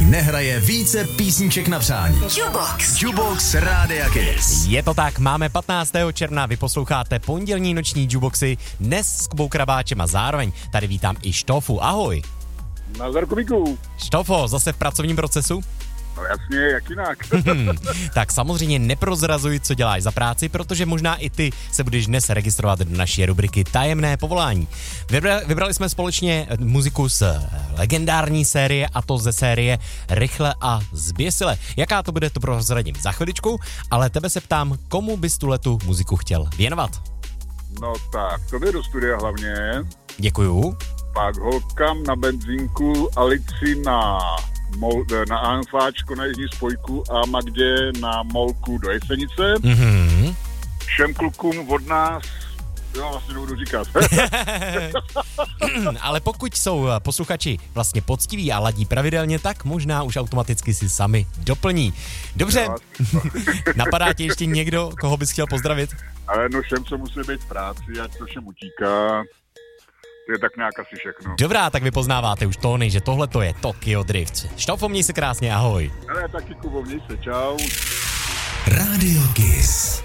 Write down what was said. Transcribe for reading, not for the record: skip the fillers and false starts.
nehraje více písniček na přání. Jukebox Rádia Kiss. Je to tak, máme 15. června, vy posloucháte pondělní noční Jukeboxy dnes s Kubou Krabáčem a zároveň tady vítám i Štofu. Ahoj. Nazdar, Kubíku. Štofo, zase v pracovním procesu? No jasně, jak jinak. Tak samozřejmě neprozrazuj, co děláš za práci, protože možná i ty se budeš dnes registrovat do naší rubriky Tajemné povolání. Vybrali jsme společně muziku z legendární série, a to ze série Rychle a zběsile. Jaká to bude, to prozradím za chviličku, ale tebe se ptám, komu bys tuhletu muziku chtěl věnovat? No tak, to jde do studia hlavně. Děkuju. Pak holkám na benzínku, Alici na AMFáčko na jižní spojku a Magdě na Molku do Jesenice. Mm-hmm. Všem klukům od nás, jo, vlastně nebudu říkat. Ale pokud jsou posluchači vlastně poctiví a ladí pravidelně, tak možná už automaticky si sami doplní. Dobře, napadá ti ještě někdo, koho bys chtěl pozdravit? Ale no všem, co musí být v práci, ať to všem utíká. To je tak nějak asi všechno. Dobrá, tak vy poznáváte už tóny, že tohle to je Tokyo Drift. Štofo, měj se krásně, ahoj. Ale taky, Kubo, měj se, čau. Rádio Kiss.